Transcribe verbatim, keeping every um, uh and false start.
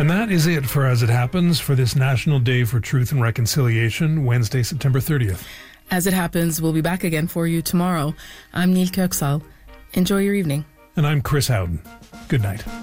And that is it for As It Happens for this National Day for Truth and Reconciliation, Wednesday, September thirtieth. As It Happens, we'll be back again for you tomorrow. I'm Neil Kirksall. Enjoy your evening. And I'm Chris Howden. Good night.